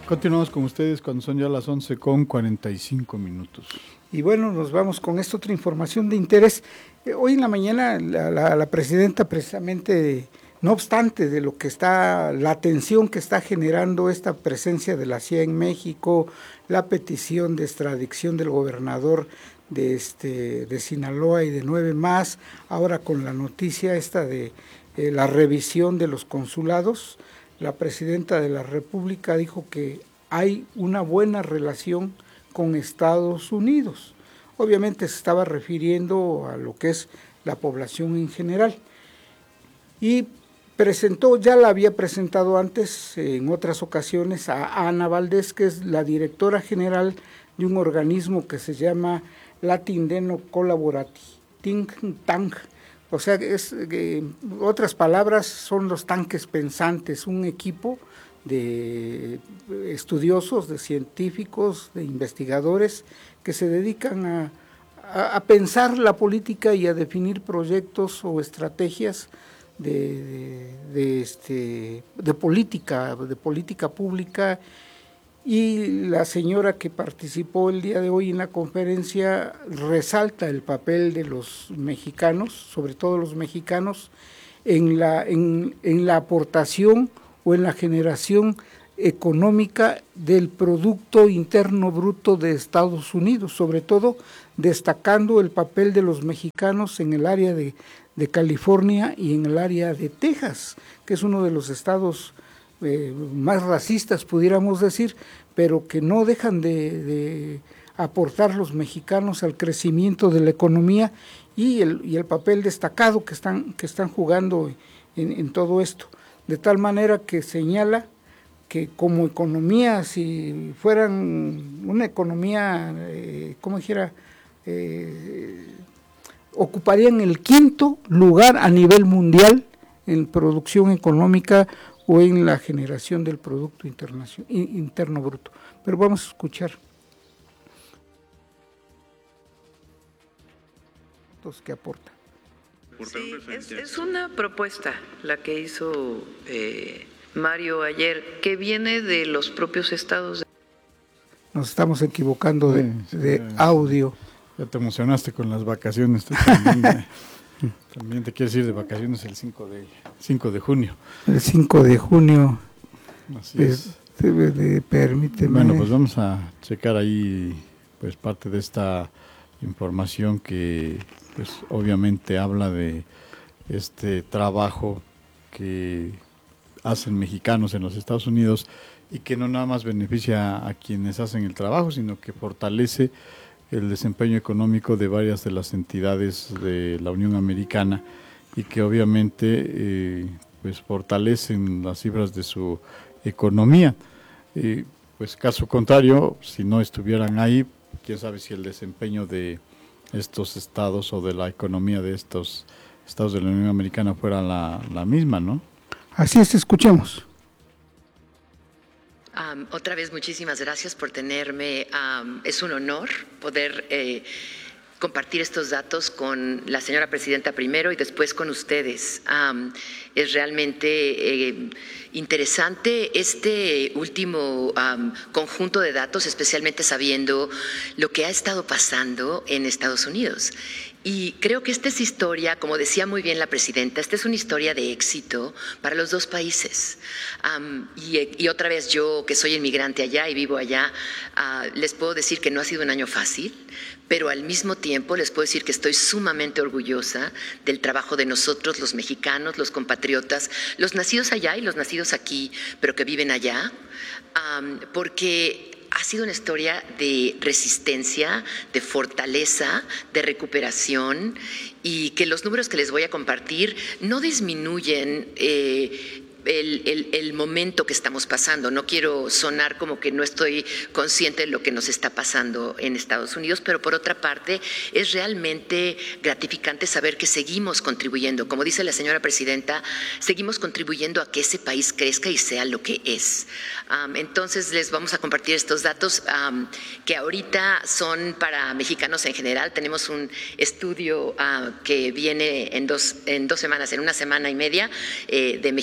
Continuamos con ustedes cuando son ya las 11:45. Y bueno, nos vamos con esta otra información de interés. Hoy en la mañana la presidenta, precisamente, no obstante de lo que está, la atención que está generando esta presencia de la CIA en México, la petición de extradición del gobernador de Sinaloa y de 9 más, ahora con la noticia esta de la revisión de los consulados, la presidenta de la República dijo que hay una buena relación con Estados Unidos. Obviamente se estaba refiriendo a lo que es la población en general. Y presentó, ya la había presentado antes en otras ocasiones, a Ana Valdés, que es la directora general de un organismo que se llama Latindeno Collaborative Think Tank. O sea, otras palabras, son los tanques pensantes, un equipo de estudiosos, de científicos, de investigadores que se dedican a pensar la política y a definir proyectos o estrategias de política pública. Y la señora que participó el día de hoy en la conferencia resalta el papel de los mexicanos, sobre todo los mexicanos, en la aportación o en la generación económica del Producto Interno Bruto de Estados Unidos, sobre todo destacando el papel de los mexicanos en el área de California y en el área de Texas, que es uno de los estados más racistas, pudiéramos decir, pero que no dejan de aportar los mexicanos al crecimiento de la economía y el papel destacado que están jugando en todo esto. De tal manera que señala que como economía, si fueran una economía, ocuparían el 5º lugar a nivel mundial en producción económica o en la generación del Producto Interno Bruto. Pero vamos a escuchar los que aportan. Sí, es una propuesta la que hizo Mario ayer, que viene de los propios estados. Nos estamos equivocando de audio. Ya te emocionaste con las vacaciones, tú también. También te quieres ir de vacaciones el 5 de junio. El 5 de junio. Así es. Permíteme. Bueno, pues vamos a checar ahí pues parte de esta información que pues obviamente habla de este trabajo que hacen mexicanos en los Estados Unidos y que no nada más beneficia a quienes hacen el trabajo, sino que fortalece el desempeño económico de varias de las entidades de la Unión Americana y que obviamente pues fortalecen las cifras de su economía. Pues caso contrario, si no estuvieran ahí, quién sabe si el desempeño de estos estados o de la economía de estos estados de la Unión Americana fuera la misma, ¿no? Así es, escuchemos. Otra vez muchísimas gracias por tenerme. Es un honor poder compartir estos datos con la señora presidenta primero y después con ustedes. Es realmente interesante este último conjunto de datos, especialmente sabiendo lo que ha estado pasando en Estados Unidos. Y creo que esta es historia, como decía muy bien la presidenta, esta es una historia de éxito para los dos países. Y otra vez yo, que soy inmigrante allá y vivo allá, les puedo decir que no ha sido un año fácil, pero al mismo tiempo les puedo decir que estoy sumamente orgullosa del trabajo de nosotros, los mexicanos, los compatriotas, los nacidos allá y los nacidos aquí, pero que viven allá, porque ha sido una historia de resistencia, de fortaleza, de recuperación, y que los números que les voy a compartir no disminuyen el momento que estamos pasando. No quiero sonar como que no estoy consciente de lo que nos está pasando en Estados Unidos, pero por otra parte es realmente gratificante saber que seguimos contribuyendo. Como dice la señora presidenta, seguimos contribuyendo a que ese país crezca y sea lo que es. Entonces les vamos a compartir estos datos que ahorita son para mexicanos en general. Tenemos un estudio que viene en dos semanas, en una semana y media, de Mexicana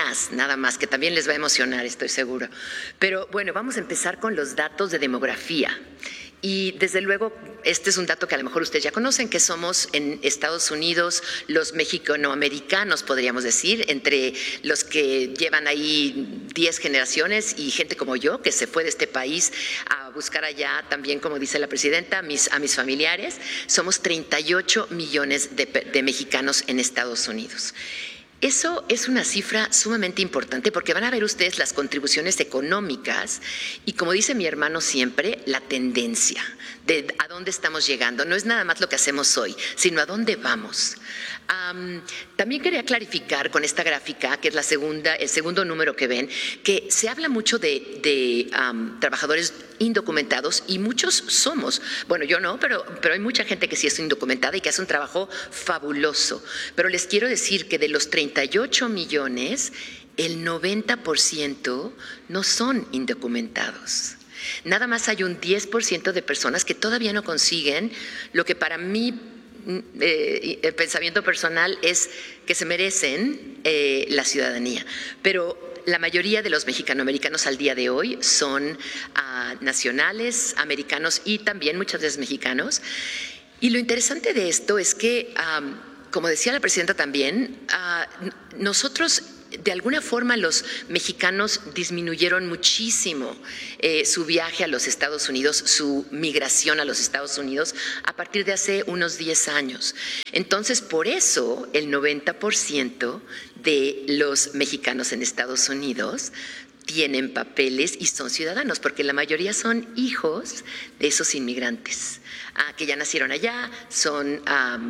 mexicanas, nada más, que también les va a emocionar, estoy seguro. Pero bueno, vamos a empezar con los datos de demografía. Y desde luego, este es un dato que a lo mejor ustedes ya conocen, que somos en Estados Unidos los mexicanoamericanos, podríamos decir, entre los que llevan ahí 10 generaciones y gente como yo, que se fue de este país a buscar allá también, como dice la presidenta, a mis familiares. Somos 38 millones de mexicanos en Estados Unidos. Eso es una cifra sumamente importante porque van a ver ustedes las contribuciones económicas y, como dice mi hermano siempre, la tendencia de a dónde estamos llegando. No es nada más lo que hacemos hoy, sino a dónde vamos. También quería clarificar con esta gráfica, que es el segundo número que ven, que se habla mucho de trabajadores indocumentados y muchos somos. Bueno, yo no, pero hay mucha gente que sí es indocumentada y que hace un trabajo fabuloso. Pero les quiero decir que de los 38 millones, el 90% no son indocumentados. Nada más hay un 10% de personas que todavía no consiguen lo que para mí, el pensamiento personal, es que se merecen la ciudadanía. Pero la mayoría de los mexicanoamericanos al día de hoy son nacionales, americanos y también muchas veces mexicanos. Y lo interesante de esto es que, como decía la presidenta también, nosotros de alguna forma los mexicanos disminuyeron muchísimo su viaje a los Estados Unidos, su migración a los Estados Unidos a partir de hace unos 10 años. Entonces, por eso el 90% de los mexicanos en Estados Unidos tienen papeles y son ciudadanos, porque la mayoría son hijos de esos inmigrantes que ya nacieron allá, son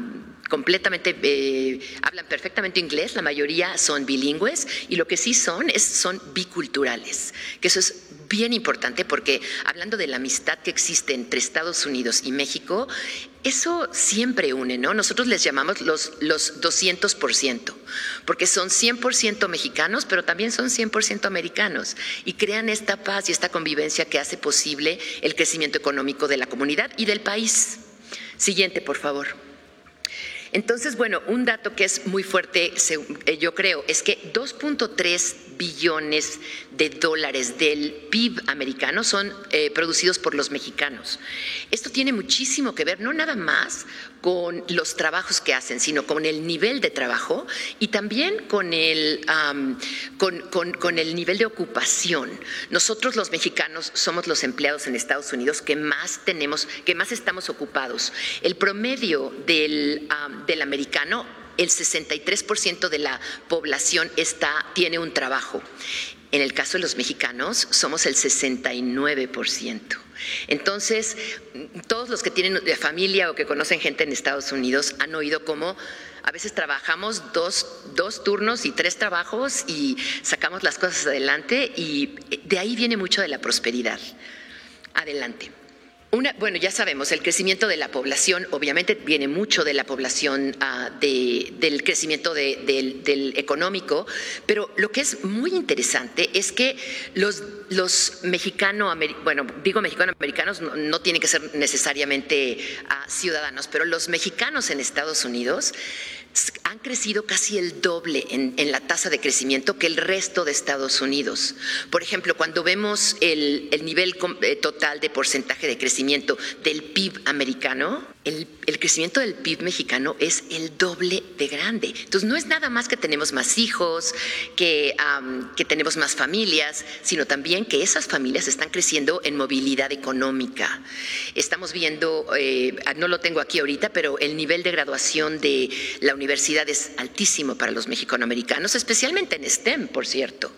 hablan perfectamente inglés, la mayoría son bilingües y lo que sí son biculturales, que eso es bien importante porque hablando de la amistad que existe entre Estados Unidos y México, eso siempre une, ¿no? Nosotros les llamamos los 200%, porque son 100% mexicanos, pero también son 100% americanos y crean esta paz y esta convivencia que hace posible el crecimiento económico de la comunidad y del país. Siguiente, por favor. Entonces, bueno, un dato que es muy fuerte, yo creo, es que 2.3 billones de dólares del PIB americano son producidos por los mexicanos. Esto tiene muchísimo que ver, no nada más con los trabajos que hacen, sino con el nivel de trabajo y también con el nivel de ocupación. Nosotros los mexicanos somos los empleados en Estados Unidos que más estamos ocupados. El promedio del americano, el 63% de la población tiene un trabajo. En el caso de los mexicanos, somos el 69%. Entonces, todos los que tienen familia o que conocen gente en Estados Unidos han oído cómo a veces trabajamos dos turnos y 3 trabajos y sacamos las cosas adelante y de ahí viene mucho de la prosperidad. Adelante. Bueno, ya sabemos, el crecimiento de la población obviamente viene mucho de la población, del crecimiento del económico, pero lo que es muy interesante es que los mexicanoamericanos no tienen que ser necesariamente ciudadanos, pero los mexicanos en Estados Unidos han crecido casi el doble en la tasa de crecimiento que el resto de Estados Unidos. Por ejemplo, cuando vemos el nivel total de porcentaje de crecimiento del PIB americano, el crecimiento del PIB mexicano es el doble de grande. Entonces, no es nada más que tenemos más hijos, que tenemos más familias, sino también que esas familias están creciendo en movilidad económica. Estamos viendo, no lo tengo aquí ahorita, pero el nivel de graduación de la universidad es altísimo para los mexicanoamericanos, especialmente en STEM, por cierto.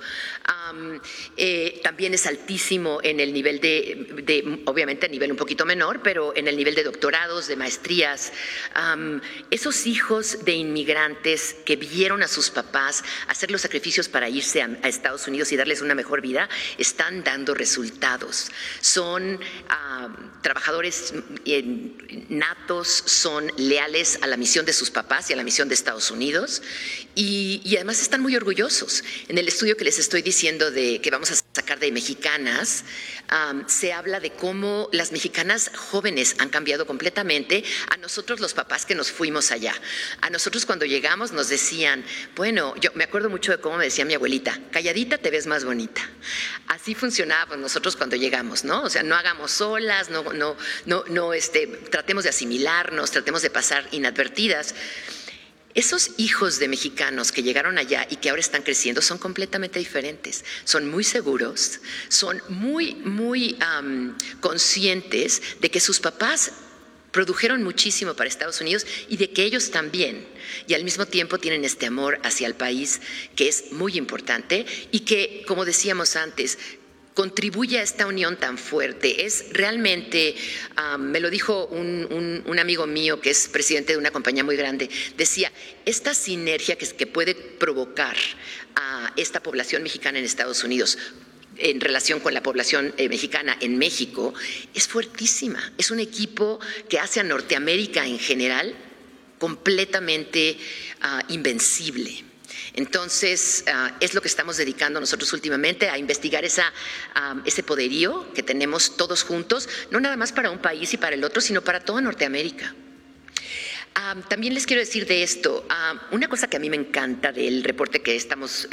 También es altísimo en el nivel obviamente a nivel un poquito menor, pero en el nivel de doctorados, de maestrías. Esos hijos de inmigrantes que vieron a sus papás hacer los sacrificios para irse a Estados Unidos y darles una mejor vida, están dando resultados. Son trabajadores natos, son leales a la misión de sus papás y a la misión de Estados Unidos y además están muy orgullosos. En el estudio que les estoy diciendo que vamos a sacar de mexicanas, se habla de cómo las mexicanas jóvenes han cambiado completamente diferente a nosotros los papás que nos fuimos allá. A nosotros cuando llegamos nos decían, bueno, yo me acuerdo mucho de cómo me decía mi abuelita, calladita te ves más bonita. Así funcionábamos nosotros cuando llegamos, ¿no? O sea, no hagamos solas, tratemos de asimilarnos, tratemos de pasar inadvertidas. Esos hijos de mexicanos que llegaron allá y que ahora están creciendo son completamente diferentes. Son muy seguros, son muy conscientes de que sus papás produjeron muchísimo para Estados Unidos y de que ellos también. Y al mismo tiempo tienen este amor hacia el país que es muy importante y que, como decíamos antes, contribuye a esta unión tan fuerte. Es realmente, me lo dijo un amigo mío que es presidente de una compañía muy grande, decía, esta sinergia que puede provocar a esta población mexicana en Estados Unidos en relación con la población mexicana en México es fuertísima. Es un equipo que hace a Norteamérica en general completamente invencible. Entonces, es lo que estamos dedicando nosotros últimamente, a investigar ese poderío que tenemos todos juntos, no nada más para un país y para el otro, sino para toda Norteamérica. También les quiero decir de esto, una cosa que a mí me encanta del reporte que estamos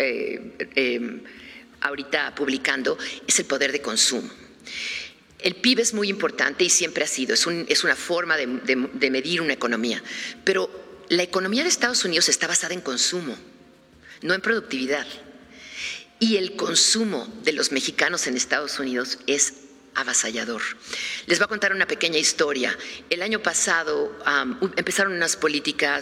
ahorita publicando es el poder de consumo. El PIB es muy importante y siempre ha sido, es una forma de medir una economía, pero la economía de Estados Unidos está basada en consumo, no en productividad. Y el consumo de los mexicanos en Estados Unidos es avasallador. Les voy a contar una pequeña historia. El año pasado empezaron unas políticas